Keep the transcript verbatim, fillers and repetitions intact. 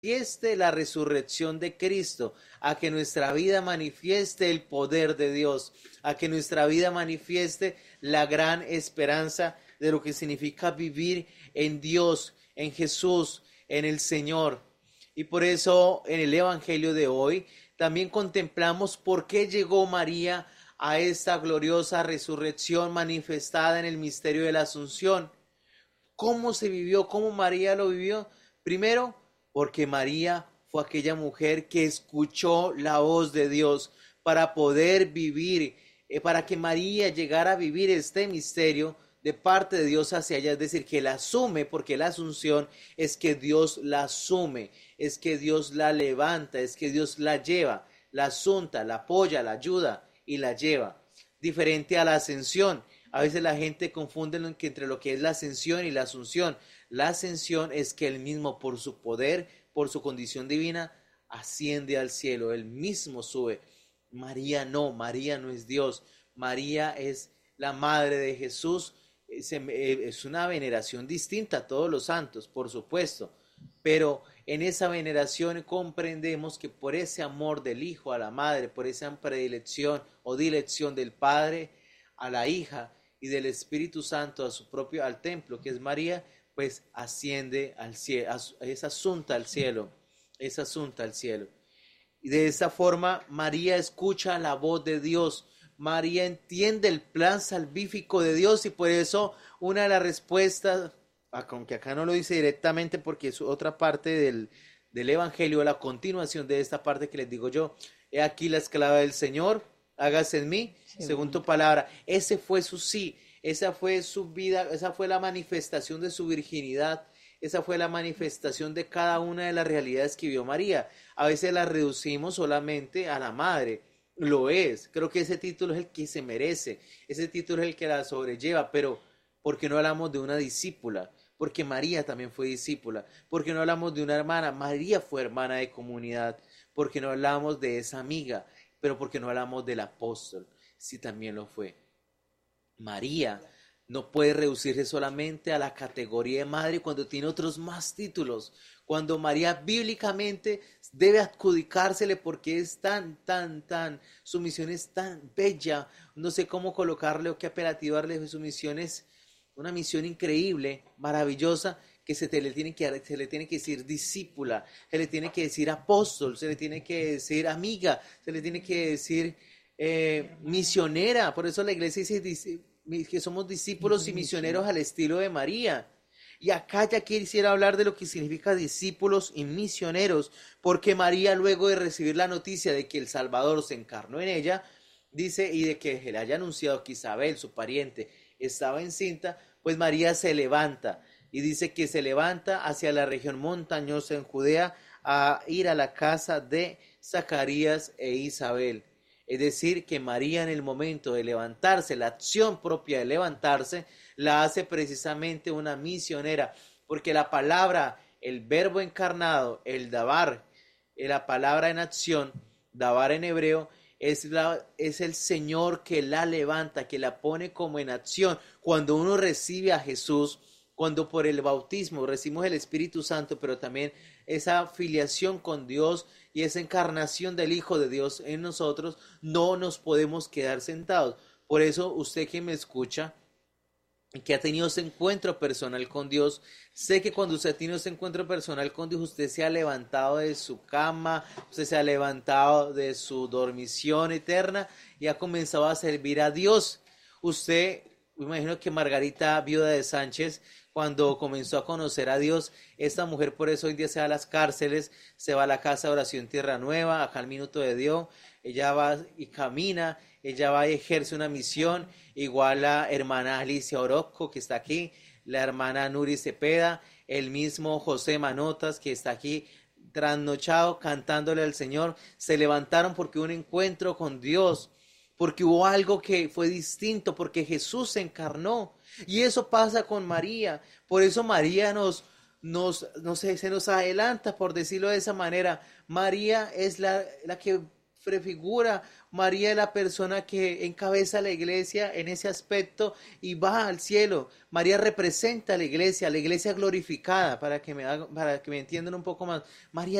manifieste la resurrección de Cristo, a que nuestra vida manifieste el poder de Dios, a que nuestra vida manifieste la gran esperanza de lo que significa vivir en Dios, en Jesús, en el Señor. Y por eso en el Evangelio de hoy también contemplamos por qué llegó María a esta gloriosa resurrección manifestada en el misterio de la Asunción. ¿Cómo se vivió? ¿Cómo María lo vivió? Primero, porque María fue aquella mujer que escuchó la voz de Dios para poder vivir, eh, para que María llegara a vivir este misterio de parte de Dios hacia ella, es decir, que la asume, porque la asunción es que Dios la asume, es que Dios la levanta, es que Dios la lleva, la asunta, la apoya, la ayuda y la lleva. Diferente a la ascensión. A veces la gente confunde entre lo que es la ascensión y la asunción. La ascensión es que él mismo, por su poder, por su condición divina, asciende al cielo, él mismo sube. María no, María no es Dios, María es la madre de Jesús. Es una veneración distinta a todos los santos, por supuesto, pero en esa veneración comprendemos que por ese amor del Hijo a la Madre, por esa predilección o dilección del Padre a la hija y del Espíritu Santo a su propio, al templo que es María, pues asciende al cielo, es asunta al cielo, es asunta al cielo. Y de esa forma María escucha la voz de Dios, María entiende el plan salvífico de Dios, y por eso una de las respuestas, aunque acá no lo dice directamente porque es otra parte del, del Evangelio, la continuación de esta parte que les digo yo, he aquí la esclava del Señor, hágase en mí según, según tu palabra. Ese fue su sí, esa fue su vida, esa fue la manifestación de su virginidad, esa fue la manifestación de cada una de las realidades que vio María. A veces la reducimos solamente a la madre, lo es, creo que ese título es el que se merece, ese título es el que la sobrelleva, pero ¿por qué no hablamos de una discípula? Porque María también fue discípula. ¿Por qué no hablamos de una hermana? María fue hermana de comunidad. ¿Por qué no hablamos de esa amiga? Pero ¿por qué no hablamos del apóstol? Sí, también lo fue. María no puede reducirse solamente a la categoría de madre cuando tiene otros más títulos. Cuando María bíblicamente debe adjudicársele porque es tan, tan, tan, su misión es tan bella. No sé cómo colocarle o qué apelativo darle, su misión es una misión increíble, maravillosa, que se, te le tiene que se le tiene que decir discípula, se le tiene que decir apóstol, se le tiene que decir amiga, se le tiene que decir eh, misionera. Por eso la iglesia dice que somos discípulos y misioneros al estilo de María. Y acá ya quisiera hablar de lo que significa discípulos y misioneros, porque María, luego de recibir la noticia de que el Salvador se encarnó en ella, dice, y de que le haya anunciado que Isabel, su pariente, estaba encinta, pues María se levanta, y dice que se levanta hacia la región montañosa en Judea a ir a la casa de Zacarías e Isabel. Es decir, que María en el momento de levantarse, la acción propia de levantarse, la hace precisamente una misionera, porque la palabra, el verbo encarnado, el dabar, la palabra en acción, dabar en hebreo, es, la, es el Señor que la levanta, que la pone como en acción. Cuando uno recibe a Jesús, cuando por el bautismo recibimos el Espíritu Santo, pero también esa filiación con Dios y esa encarnación del Hijo de Dios en nosotros, no nos podemos quedar sentados. Por eso usted que me escucha, que ha tenido ese encuentro personal con Dios, sé que cuando usted tiene ese encuentro personal con Dios, usted se ha levantado de su cama, usted se ha levantado de su dormición eterna y ha comenzado a servir a Dios. Usted, me imagino que Margarita, viuda de Sánchez, cuando comenzó a conocer a Dios, esta mujer por eso hoy día se va a las cárceles, se va a la casa de oración Tierra Nueva, acá al Minuto de Dios, ella va y camina, ella va y ejerce una misión, igual la hermana Alicia Orozco que está aquí, la hermana Nuri Cepeda, el mismo José Manotas que está aquí trasnochado cantándole al Señor, se levantaron porque hubo un encuentro con Dios, porque hubo algo que fue distinto, porque Jesús se encarnó. Y eso pasa con María. Por eso María nos, nos, no sé, se nos adelanta, por decirlo de esa manera. María es la, la que prefigura María es la persona que encabeza la iglesia en ese aspecto y va al cielo. María representa a la iglesia, la iglesia glorificada, para que me haga- para que me entiendan un poco más. María